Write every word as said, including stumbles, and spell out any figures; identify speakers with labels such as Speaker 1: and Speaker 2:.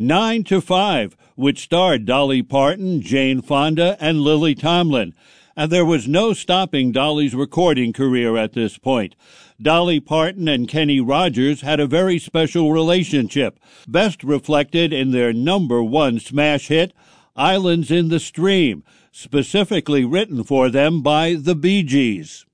Speaker 1: Nine to Five, which starred Dolly Parton, Jane Fonda, and Lily Tomlin. And there was no stopping Dolly's recording career at this point. Dolly Parton and Kenny Rogers had a very special relationship, best reflected in their number one smash hit, Islands in the Stream, specifically written for them by the Bee Gees.